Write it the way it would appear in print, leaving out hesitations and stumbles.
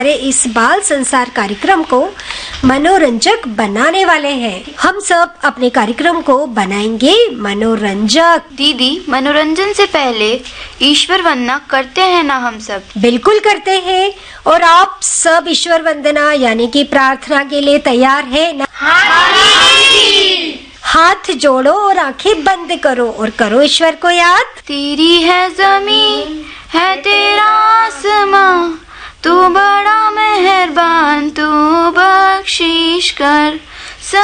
इस बाल संसार कार्यक्रम को मनोरंजक बनाने वाले हैं। हम सब अपने कार्यक्रम को बनाएंगे मनोरंजक। दीदी, मनोरंजन से पहले ईश्वर वंदना करते हैं ना हम सब? बिल्कुल करते हैं। और आप सब ईश्वर वंदना यानी कि प्रार्थना के लिए तैयार है ना? हाथ जोड़ो और आंखें बंद करो और करो ईश्वर को याद। तेरी है ज़मीं, है तेरा आसमां, तू बड़ा मेहरबान, तू बख्शिश कर।